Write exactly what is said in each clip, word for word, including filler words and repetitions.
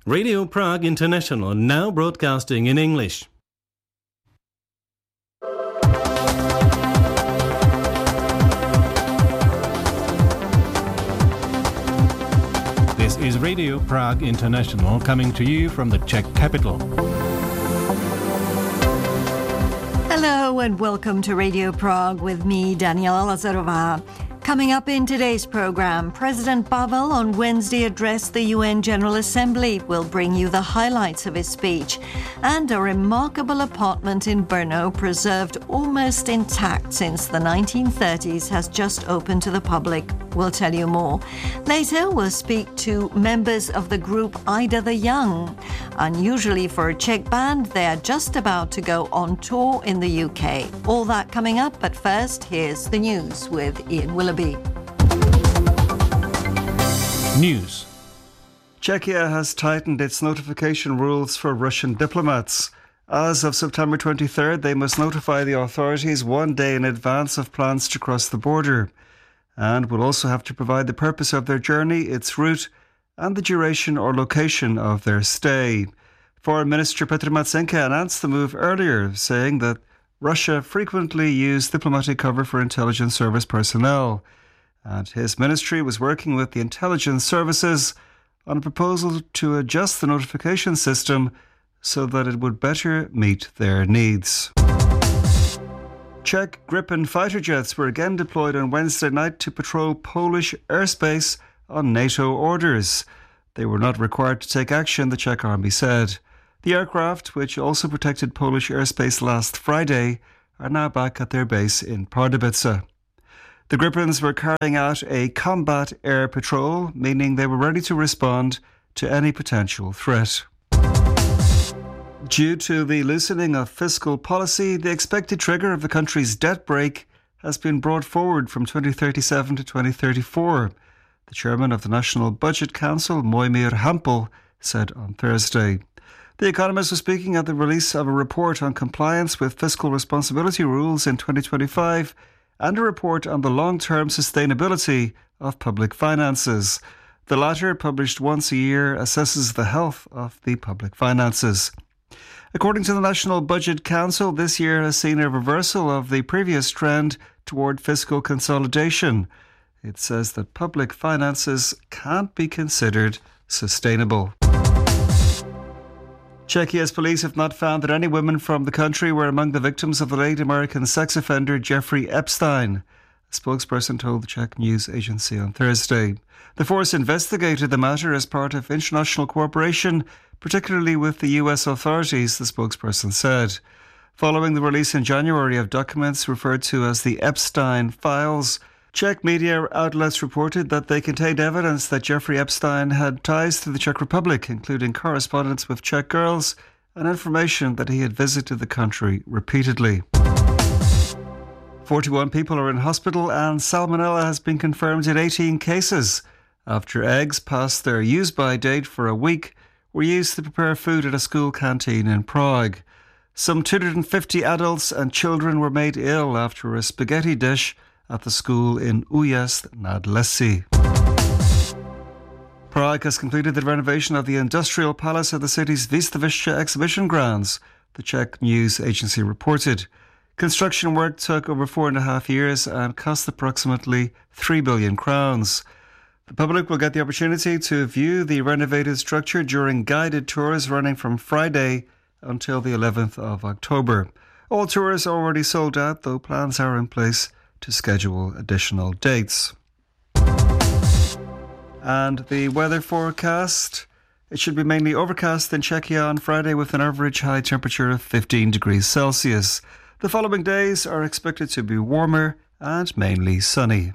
Radio Prague International, now broadcasting in English. This is Radio Prague International, coming to you from the Czech capital. Hello and welcome to Radio Prague with me, Daniela Lazarová. Coming up in today's program, President Pavel on Wednesday addressed the U N General Assembly. We'll bring you the highlights of his speech. And a remarkable apartment in Brno, preserved almost intact since the nineteen thirties, has just opened to the public. We'll tell you more. Later, we'll speak to members of the group Ida the Young. Unusually for a Czech band, they are just about to go on tour in the U K. All that coming up, but first, here's the news with Ian Willoughby. News. Czechia has tightened its notification rules for Russian diplomats. As of September twenty-third, they must notify the authorities one day in advance of plans to cross the border, and will also have to provide the purpose of their journey, its route, and the duration or location of their stay. Foreign Minister Petr Matsenka announced the move earlier, saying that Russia frequently used diplomatic cover for intelligence service personnel, and his ministry was working with the intelligence services on a proposal to adjust the notification system so that it would better meet their needs. Czech Gripen fighter jets were again deployed on Wednesday night to patrol Polish airspace on NATO orders. They were not required to take action, the Czech army said. The aircraft, which also protected Polish airspace last Friday, are now back at their base in Pardubice. The Gripens were carrying out a combat air patrol, meaning they were ready to respond to any potential threat. Due to the loosening of fiscal policy, the expected trigger of the country's debt brake has been brought forward from twenty thirty-seven to twenty thirty-four. The chairman of the National Budget Council, Mojmír Hampel, said on Thursday. The Economist was speaking at the release of a report on compliance with fiscal responsibility rules in twenty twenty-five and a report on the long-term sustainability of public finances. The latter, published once a year, assesses the health of the public finances. According to the National Budget Council, this year has seen a reversal of the previous trend toward fiscal consolidation. It says that public finances can't be considered sustainable. Czechia's police have not found that any women from the country were among the victims of the late American sex offender Jeffrey Epstein, a spokesperson told the Czech news agency on Thursday. The force investigated the matter as part of international cooperation, particularly with the U S authorities, the spokesperson said. Following the release in January of documents referred to as the Epstein Files, Czech media outlets reported that they contained evidence that Jeffrey Epstein had ties to the Czech Republic, including correspondence with Czech girls and information that he had visited the country repeatedly. forty-one people are in hospital and salmonella has been confirmed in eighteen cases after eggs past their use-by date for a week were used to prepare food at a school canteen in Prague. Some two hundred fifty adults and children were made ill after a spaghetti dish at the school in Újezd nad Lesy. Prague has completed the renovation of the industrial palace at the city's Výstaviště exhibition grounds, the Czech news agency reported. Construction work took over four and a half years and cost approximately three billion crowns. The public will get the opportunity to view the renovated structure during guided tours running from Friday until the eleventh of October. All tours are already sold out, though plans are in place to schedule additional dates. And the weather forecast: it should be mainly overcast in Czechia on Friday with an average high temperature of fifteen degrees Celsius. The following days are expected to be warmer and mainly sunny.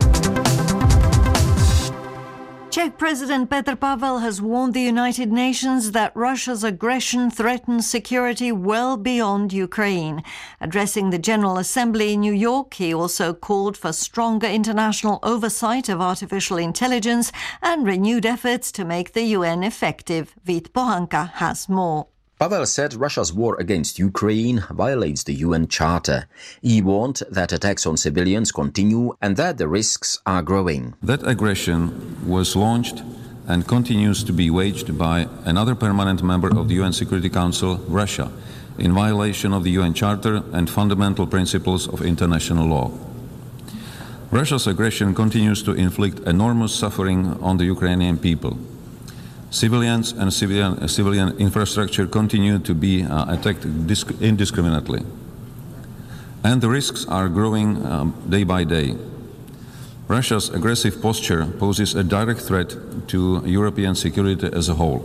Czech President Petr Pavel has warned the United Nations that Russia's aggression threatens security well beyond Ukraine. Addressing the General Assembly in New York, he also called for stronger international oversight of artificial intelligence and renewed efforts to make the U N effective. Vít Pohanka has more. Pavel said Russia's war against Ukraine violates the U N Charter. He warned that attacks on civilians continue and that the risks are growing. That aggression was launched and continues to be waged by another permanent member of the U N Security Council, Russia, in violation of the U N Charter and fundamental principles of international law. Russia's aggression continues to inflict enormous suffering on the Ukrainian people. Civilians and civilian, uh, civilian infrastructure continue to be uh, attacked disc- indiscriminately. And the risks are growing um, day by day. Russia's aggressive posture poses a direct threat to European security as a whole.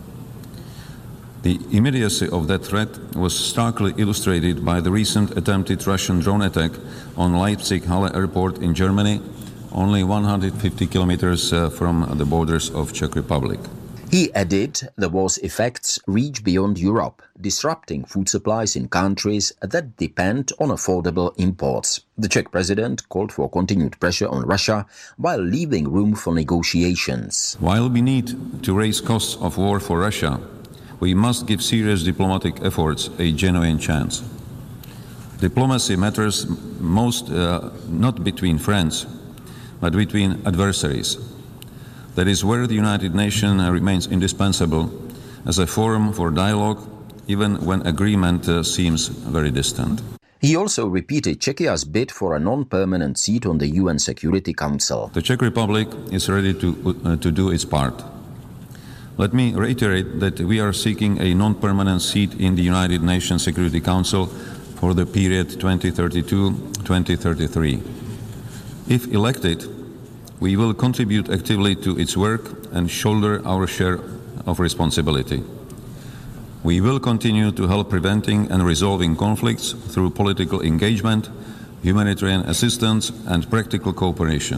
The immediacy of that threat was starkly illustrated by the recent attempted Russian drone attack on Leipzig-Halle airport in Germany, only one hundred fifty kilometers uh, from the borders of Czech Republic. He added the war's effects reach beyond Europe, disrupting food supplies in countries that depend on affordable imports. The Czech president called for continued pressure on Russia while leaving room for negotiations. While we need to raise costs of war for Russia, we must give serious diplomatic efforts a genuine chance. Diplomacy matters most uh, not between friends, but between adversaries. That is where the United Nations remains indispensable as a forum for dialogue, even when agreement uh, seems very distant. He also repeated Czechia's bid for a non-permanent seat on the U N Security Council. The Czech Republic is ready to, uh, to do its part. Let me reiterate that we are seeking a non-permanent seat in the United Nations Security Council for the period twenty thirty-two to twenty thirty-three. If elected, we will contribute actively to its work and shoulder our share of responsibility. We will continue to help preventing and resolving conflicts through political engagement, humanitarian assistance, and practical cooperation.